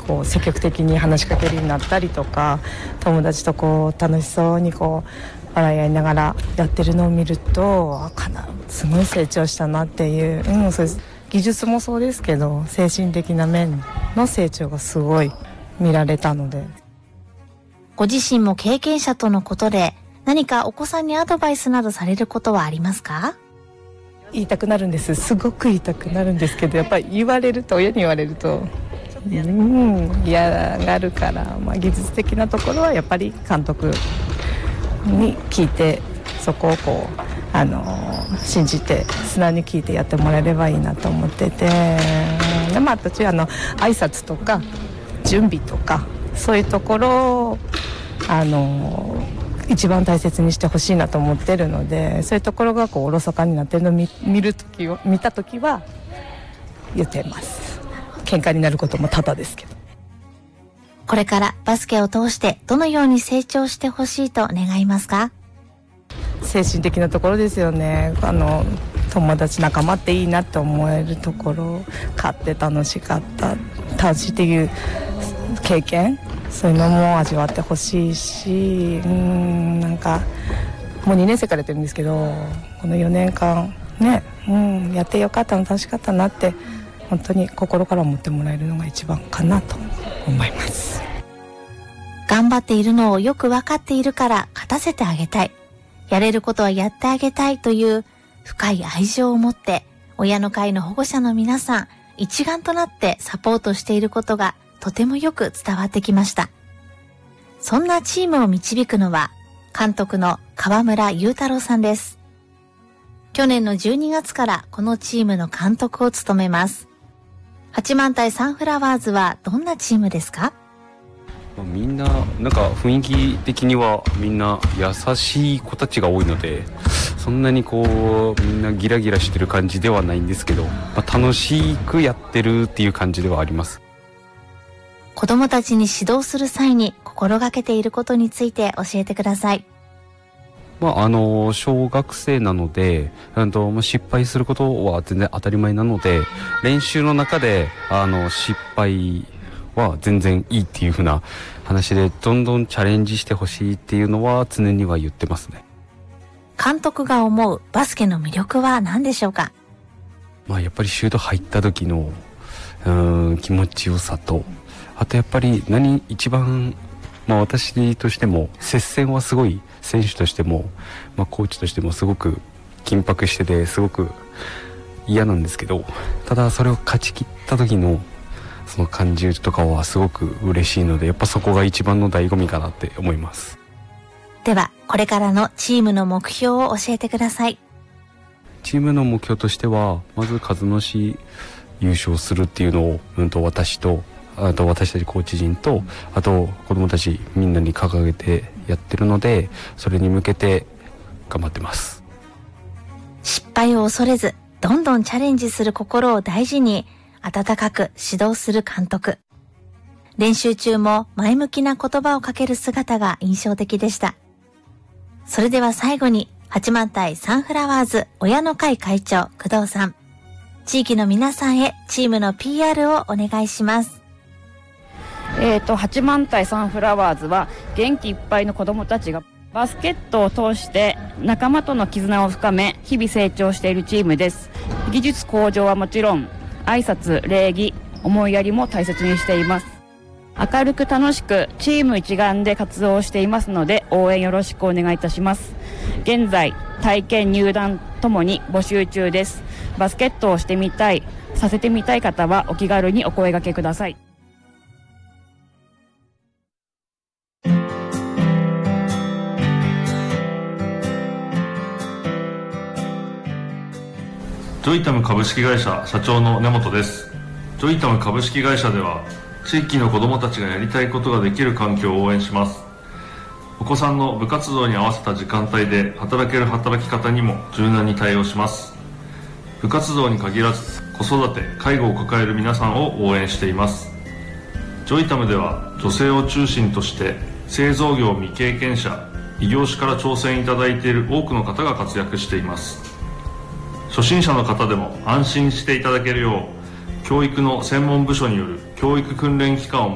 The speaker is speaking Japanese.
こう積極的に話しかけるようになったりとか、友達とこう楽しそうにこう笑い合いながらやってるのを見ると、すごい成長したなっていう、そうです。技術もそうですけど精神的な面の成長がすごい見られたので。 ご自身も経験者とのことで何かお子さんにアドバイスなどされることはありますか？ 言いたくなるんです。すごく言いたくなるんですけど、やっぱり親に言われると嫌がるから、技術的なところはやっぱり監督に聞いて、そこをこう信じて素直に聞いてやってもらえればいいなと思ってて、私は挨拶とか準備とかそういうところを一番大切にしてほしいなと思ってるので、そういうところがこうおろそかになってるのを見た時は言ってます。喧嘩になることも多々ですけど。 これからバスケを通してどのように成長してほしいと願いますか？ 精神的なところですよね。友達仲間っていいなって思えるところ、勝って楽しいっていう経験、そういうのも味わってほしいし、なんかもう2年生からやってるんですけど、この4年間ね、やってよかったの、楽しかったなって本当に心から思ってもらえるのが一番かなと思います。 頑張っているのをよく分かっているから勝たせてあげたい、やれることはやってあげたいという深い愛情を持って、親の会の保護者の皆さん一丸となってサポートしていることがとてもよく伝わってきました。そんなチームを導くのは監督の川村雄太郎さんです。去年の12月からこのチームの監督を務めます。八幡平サンフラワーズはどんなチームですか？ みんななんか雰囲気的にはみんな優しい子たちが多いので、そんなにこうみんなギラギラしてる感じではないんですけど、楽しくやってるっていう感じではあります。 子どもたちに指導する際に心がけていることについて教えてください。 小学生なので、失敗することは全然当たり前なので、練習の中で失敗は全然いいっていう風な話で、どんどんチャレンジしてほしいっていうのは常には言ってますね。 監督が思うバスケの魅力は何でしょうか？ やっぱりシュート入った時の気持ちよさと、あとやっぱり一番私としても接戦はすごい、選手としても、コーチとしてもすごく緊迫しててすごく嫌なんですけど、ただそれを勝ち切った時のその感じとかはすごく嬉しいので、やっぱそこが一番の醍醐味かなって思います。 ではこれからのチームの目標を教えてください。 チームの目標としては、まず鹿角市優勝するっていうのを、私とあと私たちコーチ陣と、あと子どもたちみんなに掲げてやってるので、それに向けて頑張ってます。 失敗を恐れずどんどんチャレンジする心を大事に温かく指導する監督。練習中も前向きな言葉をかける姿が印象的でした。それでは最後に八幡平サンフラワーズ親の会会長工藤さん、地域の皆さんへチームの PR をお願いします。 八幡平サンフラワーズは元気いっぱいの子どもたちがバスケットを通して仲間との絆を深め、日々成長しているチームです。技術向上はもちろん、挨拶、礼儀、思いやりも大切にしています。明るく楽しくチーム一丸で活動していますので、応援よろしくお願いいたします。現在体験入団ともに募集中です。バスケットをしてみたい、させてみたい方はお気軽にお声掛けください。 ジョイタム株式会社社長の根本です。ジョイタム株式会社では、地域の子どもたちがやりたいことができる環境を応援します。お子さんの部活動に合わせた時間帯で働ける働き方にも柔軟に対応します。部活動に限らず、子育て、介護を抱える皆さんを応援しています。ジョイタムでは女性を中心として製造業未経験者、異業種から挑戦いただいている多くの方が活躍しています。初心者の方でも安心していただけるよう、教育の専門部署による教育訓練機関を